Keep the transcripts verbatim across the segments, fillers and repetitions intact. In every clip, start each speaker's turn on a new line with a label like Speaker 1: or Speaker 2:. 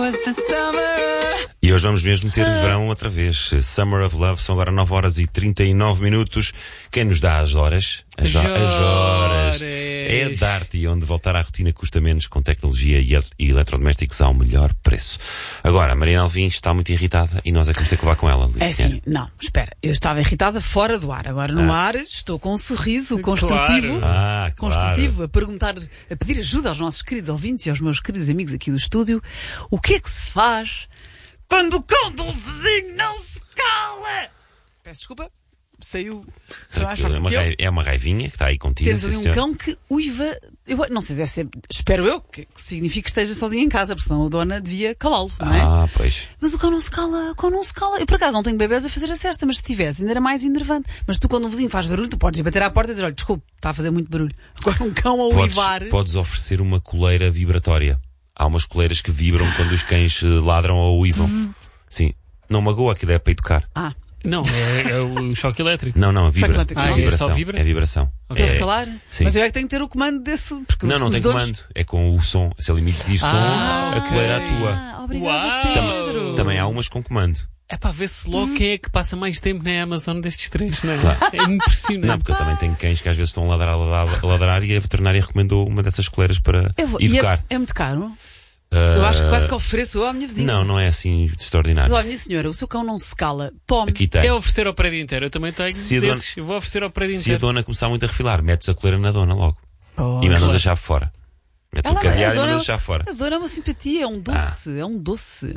Speaker 1: E hoje vamos mesmo ter verão outra vez. Summer of Love, são agora nove horas e trinta e nove minutos. Quem nos dá as horas? As,
Speaker 2: As
Speaker 1: as horas. É a Darty, onde voltar à rotina custa menos, com tecnologia e, e eletrodomésticos ao melhor preço. Agora, a Mariana Alvim está muito irritada e nós é que vamos ter que levar com ela, Luís.
Speaker 3: É assim, não, espera, eu estava irritada fora do ar, agora no
Speaker 1: Ah.
Speaker 3: ar estou com um sorriso construtivo,
Speaker 2: Claro.
Speaker 1: Ah, claro.
Speaker 3: construtivo, a perguntar, a pedir ajuda aos nossos queridos ouvintes e aos meus queridos amigos aqui do estúdio. O que é que se faz quando o cão do vizinho não se cala? Peço desculpa, saiu, foi mais forte
Speaker 1: É uma,
Speaker 3: que eu.
Speaker 1: rai- é uma raivinha que está aí contigo.
Speaker 3: Temos
Speaker 1: sim,
Speaker 3: ali um
Speaker 1: senhor.
Speaker 3: cão que uiva, eu não sei se deve ser, espero eu, que, que signifique que esteja sozinho em casa, porque senão a dona devia calá-lo, não é?
Speaker 1: Ah, pois.
Speaker 3: Mas o cão não se cala, o cão não se cala. Eu por acaso não tenho bebés a fazer a cesta, mas se tivesse ainda era mais enervante. Mas tu quando um vizinho faz barulho, tu podes ir bater à porta e dizer, olha, desculpe, está a fazer muito barulho. Agora um cão a
Speaker 1: Podes,
Speaker 3: uivar.
Speaker 1: podes oferecer uma coleira vibratória. Há umas coleiras que vibram quando os cães eh, ladram ou uivam. Sim. Não magoa, aquilo é para educar.
Speaker 3: Ah,
Speaker 2: Não, é, é o choque elétrico.
Speaker 1: Não, não, vibra.
Speaker 3: elétrico.
Speaker 1: É
Speaker 3: Ah, é
Speaker 1: vibração.
Speaker 2: só vibra?
Speaker 1: É vibração.
Speaker 2: Ok.
Speaker 3: para
Speaker 1: É-
Speaker 3: se calar.
Speaker 1: sim.
Speaker 3: Mas eu é que tenho que ter o comando desse. Porque
Speaker 1: Não,
Speaker 3: os,
Speaker 1: não
Speaker 3: os
Speaker 1: tem
Speaker 3: donos...
Speaker 1: comando. É com o som. Se ele emitir som,
Speaker 2: Ah,
Speaker 1: a coleira
Speaker 2: ok.
Speaker 1: atua.
Speaker 3: Ah, obrigada,
Speaker 2: Uau.
Speaker 3: Pedro.
Speaker 1: Também há umas com comando.
Speaker 2: É para ver se logo quem é que passa mais tempo na Amazon destes três, não é?
Speaker 1: Claro.
Speaker 2: É impressionante.
Speaker 1: Não, porque eu também tenho cães que às vezes estão a ladrar, a ladrar, a ladrar e a veterinária recomendou uma dessas coleiras para
Speaker 3: Eu vou- e
Speaker 1: educar.
Speaker 3: é, é muito caro.
Speaker 1: Ah,
Speaker 3: Eu acho que quase que ofereço eu à minha vizinha.
Speaker 1: Não, não é assim extraordinário.
Speaker 3: Mas olha, minha senhora, o seu cão não se cala. Tome.
Speaker 1: Aqui tem.
Speaker 2: É oferecer ao prédio inteiro. Eu também tenho
Speaker 1: Se a
Speaker 2: desses. Eu vou oferecer ao prédio
Speaker 1: Se a
Speaker 2: inteiro.
Speaker 1: dona começar muito a refilar, metes a coleira na dona logo.
Speaker 3: Oh,
Speaker 1: E mandas
Speaker 2: claro.
Speaker 1: a chave fora. Metes
Speaker 3: Ela-
Speaker 1: o cadeado
Speaker 3: a
Speaker 1: e
Speaker 3: dona-
Speaker 1: mandas a chave fora.
Speaker 3: A dona é uma simpatia, é um doce, é um doce.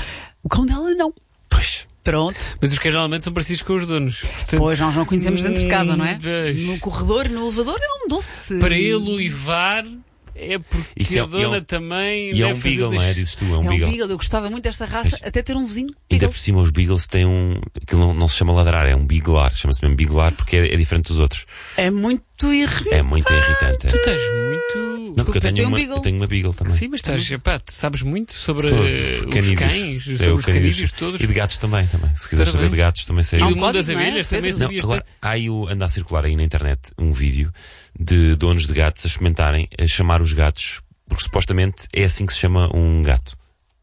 Speaker 3: O cão dela não.
Speaker 1: Pois.
Speaker 3: Pronto.
Speaker 2: Mas os cães geralmente são parecidos com os donos. Portanto,
Speaker 3: Pois nós não conhecemos dentro de casa, não é?
Speaker 2: Hum, pois.
Speaker 3: No corredor, no elevador é um doce.
Speaker 2: Para ele uivar é porque
Speaker 1: Isso é-
Speaker 2: a dona
Speaker 1: e é um-
Speaker 2: também.
Speaker 1: E é
Speaker 2: deve
Speaker 1: um
Speaker 2: fazer
Speaker 1: beagle, não é?
Speaker 2: das-
Speaker 1: Dizes tu, é um
Speaker 3: É um
Speaker 1: beagle.
Speaker 3: beagle, eu gostava muito desta raça, até ter um vizinho
Speaker 1: Ainda
Speaker 3: beagle.
Speaker 1: por cima os beagles têm um... Aquilo não, não se chama ladrar, é um biglar. Chama-se mesmo biglar porque é, é diferente dos outros.
Speaker 3: É muito irritante.
Speaker 1: É muito irritante. é.
Speaker 2: Tu estás muito.
Speaker 1: Não, porque eu
Speaker 3: Desculpa,
Speaker 1: tenho
Speaker 3: tem um
Speaker 1: uma,
Speaker 3: beagle.
Speaker 1: eu tenho uma beagle também.
Speaker 2: Sim, mas estás, epá, sabes muito sobre
Speaker 1: Sobre
Speaker 2: eh, os
Speaker 1: canídeos.
Speaker 2: cães,
Speaker 1: É,
Speaker 2: sobre
Speaker 1: o
Speaker 2: os canídeos todos.
Speaker 1: E de gatos também, também. Se quiseres saber
Speaker 2: Parabéns.
Speaker 1: de gatos também sei.
Speaker 2: E
Speaker 3: Há
Speaker 2: do
Speaker 3: um
Speaker 2: mundo
Speaker 3: código,
Speaker 2: das
Speaker 3: não é,
Speaker 2: abelhas
Speaker 3: Pedro?
Speaker 2: também
Speaker 1: Não,
Speaker 2: sabias.
Speaker 1: agora há aí o, anda a circular aí na internet um vídeo de donos de gatos a experimentarem a chamar os gatos, porque supostamente é assim que se chama um gato.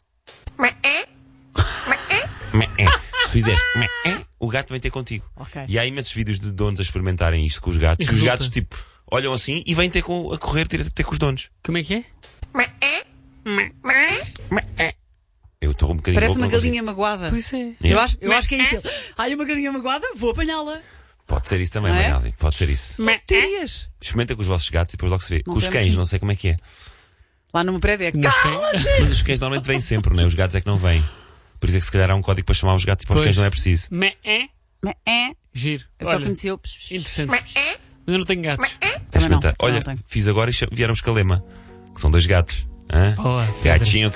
Speaker 1: Mé-é. Se fizeres mé-é, o gato vem ter contigo.
Speaker 3: Ok.
Speaker 1: E há imensos vídeos de donos a experimentarem isto com os gatos.
Speaker 2: E
Speaker 1: E os
Speaker 2: resulta?
Speaker 1: gatos tipo olham assim e vêm ter com, a correr direto ter com os donos.
Speaker 2: Como é que é?
Speaker 1: Mé-é. Eu estou um bocadinho
Speaker 3: Parece
Speaker 1: louco,
Speaker 3: uma
Speaker 1: não consigo.
Speaker 3: galinha magoada.
Speaker 2: Pois é.
Speaker 3: Eu acho, eu acho que é isso. Ai, uma galinha magoada, vou apanhá-la.
Speaker 1: Pode ser isso também,
Speaker 3: Não é?
Speaker 1: Maria Alvim. Pode ser isso.
Speaker 3: Terias.
Speaker 1: Experimenta com os vossos gatos e depois logo se vê.
Speaker 3: Não
Speaker 1: Com os
Speaker 3: temos.
Speaker 1: cães, não sei como é que é.
Speaker 3: Lá no meu prédio é
Speaker 2: Nos
Speaker 3: cala.
Speaker 2: cães.
Speaker 1: Mas os cães normalmente vêm sempre, não é? Os gatos é que não vêm. Por isso é que se calhar há um código para chamar os gatos e para os
Speaker 2: Pois.
Speaker 1: cães não é preciso.
Speaker 2: Mé, é.
Speaker 3: É,
Speaker 2: Giro.
Speaker 3: eu só
Speaker 2: Olha,
Speaker 3: conheci o...
Speaker 2: interessante. Mas eu não tenho gatos.
Speaker 3: Também não,
Speaker 1: Experimentar.
Speaker 3: também
Speaker 1: Olha,
Speaker 3: não tenho.
Speaker 1: fiz agora e cha- vieram os calema. Que são dois gatos. Hã?
Speaker 2: Boa.
Speaker 1: Gatinho